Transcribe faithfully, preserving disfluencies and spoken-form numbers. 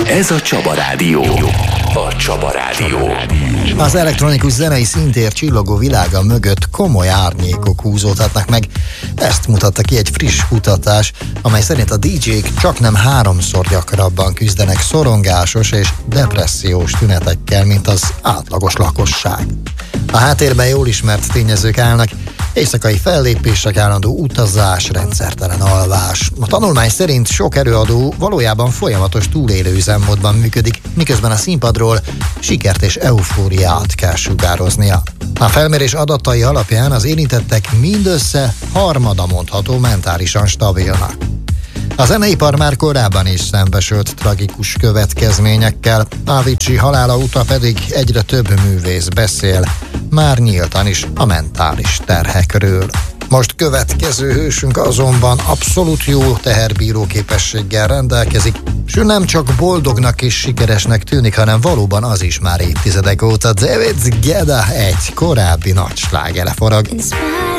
Ez a Csaba Rádió. A Csaba Rádió. Az elektronikus zenei szintér csillogó világa mögött komoly árnyékok húzódhatnak meg. Ezt mutatta ki egy friss kutatás, amely szerint a dé jék csaknem háromszor gyakrabban küzdenek szorongásos és depressziós tünetekkel, mint az átlagos lakosság. A háttérben jól ismert tényezők állnak: éjszakai fellépések, állandó utazás, rendszertelen alvás. A tanulmány szerint sok előadó valójában folyamatos túlélő üzemmódban működik, miközben a színpadról sikert és eufóriát kell sugároznia. A felmérés adatai alapján az érintettek mindössze harmada mondható mentálisan stabilnak. A zeneipar már korábban is szembesült tragikus következményekkel, Avicii halála óta pedig egyre több művész beszél már nyíltan is a mentális terhekről. Most következő hősünk azonban abszolút jó teherbíró képességgel rendelkezik, és ő nem csak boldognak és sikeresnek tűnik, hanem valóban az is már évtizedek óta. David Guetta egy korábbi nagy slágere forog.